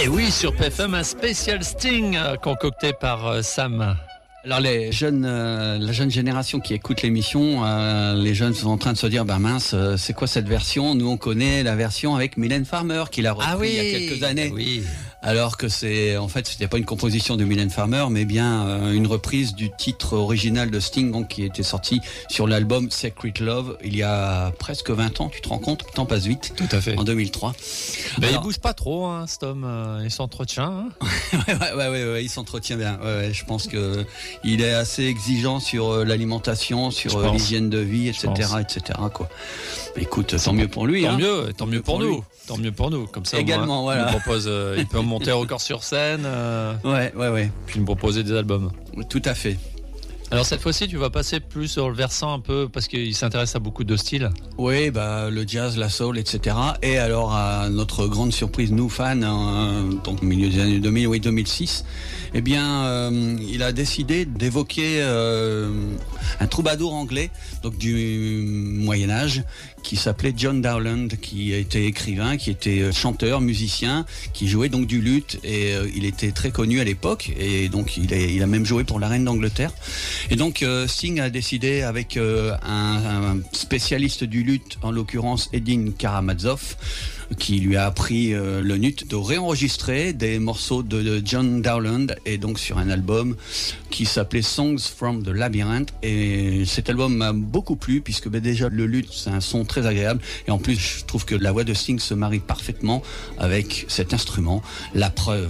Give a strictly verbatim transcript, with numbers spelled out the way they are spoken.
Et oui, sur P F M, un spécial Sting euh, concocté par euh, Sam. Alors les jeunes, euh, la jeune génération qui écoute l'émission, euh, les jeunes sont en train de se dire, ben mince, euh, c'est quoi cette version? Nous on connaît la version avec Mylène Farmer qui l'a repris ah oui, il y a quelques années. Ah oui. Alors que c'est, en fait, c'était pas une composition de Mylène Farmer, mais bien euh, une reprise du titre original de Sting, donc, qui était sorti sur l'album Secret Love il y a presque vingt ans. Tu te rends compte? Le temps passe vite. Tout à fait. En deux mille trois. Mais Alors, il bouge pas trop, hein, cet homme. Euh, il s'entretient. Hein. ouais, ouais, ouais, ouais, ouais, il s'entretient bien. Ouais, ouais, je pense que il est assez exigeant sur euh, l'alimentation, sur euh, l'hygiène de vie, et cetera, et cetera. Quoi. Mais écoute, tant mieux pour lui. Tant hein. mieux, tant mieux pour, pour nous. Lui. Tant mieux pour nous. Comme ça, également, moi, voilà. Il, me propose, euh, il peut monter record sur scène. Euh, ouais, ouais, ouais. Puis me proposer des albums. Tout à fait. Alors cette fois-ci, tu vas passer plus sur le versant un peu, parce qu'il s'intéresse à beaucoup de styles. Oui, bah le jazz, la soul, et cetera. Et alors, à notre grande surprise, nous fans, hein, donc au milieu des années deux mille, oui, deux mille six, eh bien, euh, il a décidé d'évoquer euh, un troubadour anglais, donc du Moyen Âge, qui s'appelait John Dowland, qui était écrivain, qui était chanteur, musicien, qui jouait donc du luth, et euh, il était très connu à l'époque, et donc il, est, il a même joué pour la reine d'Angleterre. Et donc euh, Sting a décidé avec euh, un, un spécialiste du luth, en l'occurrence Edin Karamazov, qui lui a appris euh, le luth, de réenregistrer des morceaux de, de John Dowland, et donc sur un album qui s'appelait Songs from the Labyrinth. Et cet album m'a beaucoup plu, puisque ben, déjà le luth c'est un son très agréable, et en plus je trouve que la voix de Sting se marie parfaitement avec cet instrument. La preuve.